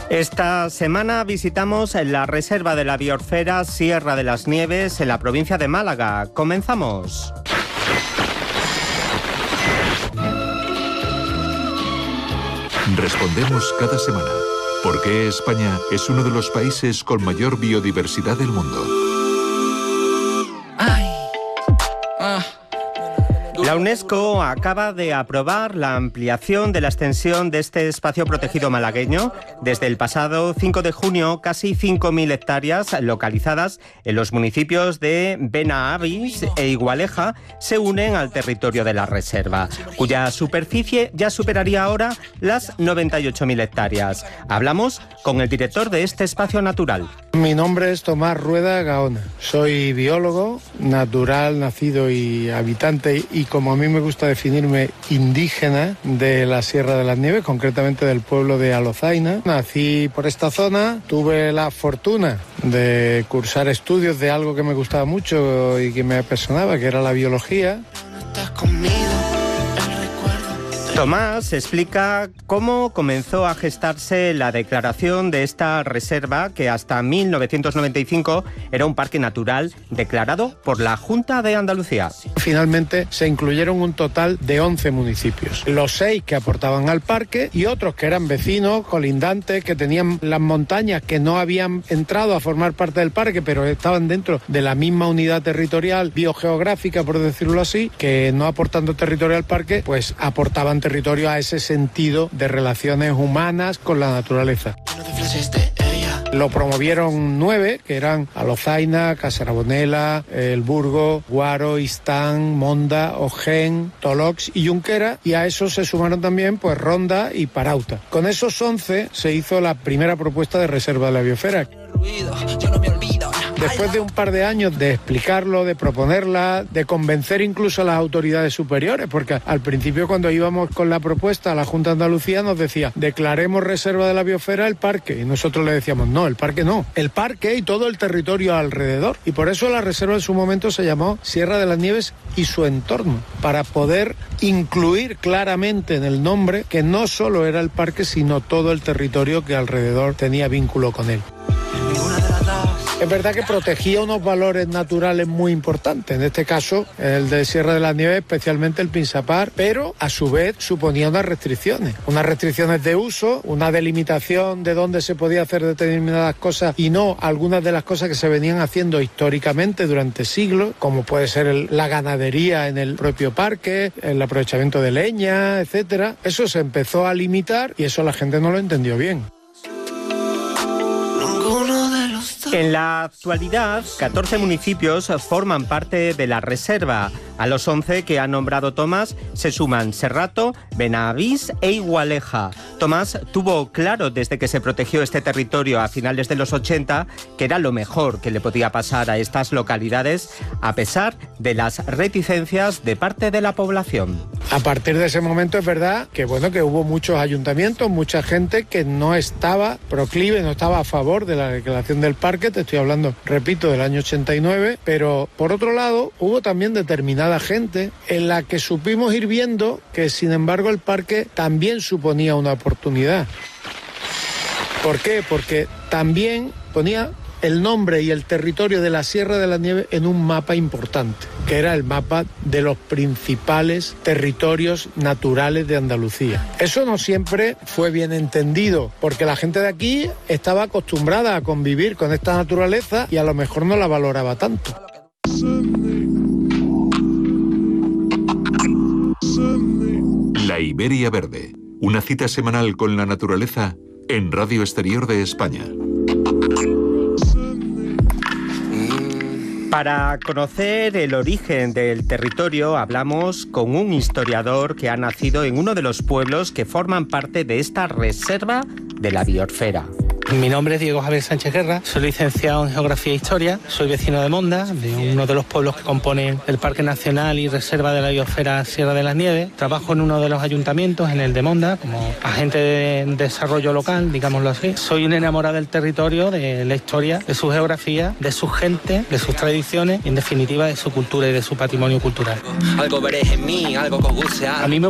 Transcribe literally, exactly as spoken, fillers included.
Esta semana visitamos la Reserva de la Biosfera Sierra de las Nieves en la provincia de Málaga. ¡Comenzamos! Respondemos cada semana por qué España es uno de los países con mayor biodiversidad del mundo. La UNESCO acaba de aprobar la ampliación de la extensión de este espacio protegido malagueño. Desde el pasado cinco de junio, casi cinco mil hectáreas localizadas en los municipios de Benahavis e Igualeja se unen al territorio de la reserva, cuya superficie ya superaría ahora las noventa y ocho mil hectáreas. Hablamos con el director de este espacio natural. Mi nombre es Tomás Rueda Gaona. Soy biólogo, natural, nacido y habitante, y como a mí me gusta definirme, indígena de la Sierra de las Nieves, concretamente del pueblo de Alozaina. Nací por esta zona, tuve la fortuna de cursar estudios de algo que me gustaba mucho y que me apasionaba, que era la biología. Tomás explica cómo comenzó a gestarse la declaración de esta reserva, que hasta mil novecientos noventa y cinco era un parque natural declarado por la Junta de Andalucía. Finalmente se incluyeron un total de once municipios, los seis que aportaban al parque y otros que eran vecinos, colindantes, que tenían las montañas, que no habían entrado a formar parte del parque, pero estaban dentro de la misma unidad territorial biogeográfica, por decirlo así, que no aportando territorio al parque, pues aportaban territorio a ese sentido de relaciones humanas con la naturaleza. Lo promovieron nueve, que eran Alozaina, Casarabonela, El Burgo, Guaro, Istán, Monda, Ojén, Tolox y Junquera, y a eso se sumaron también pues Ronda y Parauta. Con esos once se hizo la primera propuesta de reserva de la biosfera. Después de un par de años de explicarlo, de proponerla, de convencer incluso a las autoridades superiores, porque al principio cuando íbamos con la propuesta a la Junta de Andalucía nos decía, declaremos reserva de la biosfera el parque, y nosotros le decíamos, no, el parque no, el parque y todo el territorio alrededor, y por eso la reserva en su momento se llamó Sierra de las Nieves y su entorno, para poder incluir claramente en el nombre que no solo era el parque, sino todo el territorio que alrededor tenía vínculo con él. Es verdad que protegía unos valores naturales muy importantes, en este caso el de Sierra de las Nieves, especialmente el pinzapar, pero a su vez suponía unas restricciones, unas restricciones de uso, una delimitación de dónde se podía hacer determinadas cosas y no algunas de las cosas que se venían haciendo históricamente durante siglos, como puede ser el, la ganadería en el propio parque, el aprovechamiento de leña, etcétera. Eso se empezó a limitar y eso la gente no lo entendió bien. En la actualidad, catorce municipios forman parte de la reserva. A los once que ha nombrado Tomás se suman Serrato, Benahavis e Igualeja. Tomás tuvo claro desde que se protegió este territorio a finales de los ochenta que era lo mejor que le podía pasar a estas localidades, a pesar de las reticencias de parte de la población. A partir de ese momento es verdad que bueno que hubo muchos ayuntamientos, mucha gente que no estaba proclive, no estaba a favor de la declaración del parque, te estoy hablando, repito, del año ochenta y nueve, pero por otro lado hubo también determinada gente en la que supimos ir viendo que sin embargo el parque también suponía una oportunidad. ¿Por qué? Porque también ponía el nombre y el territorio de la Sierra de las Nieves en un mapa importante, que era el mapa de los principales territorios naturales de Andalucía. Eso no siempre fue bien entendido, porque la gente de aquí estaba acostumbrada a convivir con esta naturaleza y a lo mejor no la valoraba tanto. La Iberia Verde, una cita semanal con la naturaleza en Radio Exterior de España. Para conocer el origen del territorio hablamos con un historiador que ha nacido en uno de los pueblos que forman parte de esta reserva de la biosfera. Mi nombre es Diego Javier Sánchez Guerra, soy licenciado en Geografía e Historia, soy vecino de Monda, de uno de los pueblos que componen el Parque Nacional y Reserva de la Biosfera Sierra de las Nieves. Trabajo en uno de los ayuntamientos, en el de Monda, como agente de desarrollo local, digámoslo así. Soy un enamorado del territorio, de la historia, de su geografía, de su gente, de sus tradiciones y en definitiva de su cultura y de su patrimonio cultural. Algo veréis en mí, algo que os guste. A mí me